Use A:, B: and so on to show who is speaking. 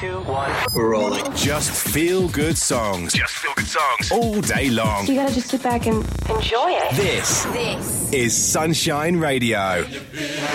A: 2, 1.
B: We're rolling.
C: Just feel good songs. Just feel good songs. All day long.
D: You gotta just sit back and enjoy it.
C: This is Sunshine Radio.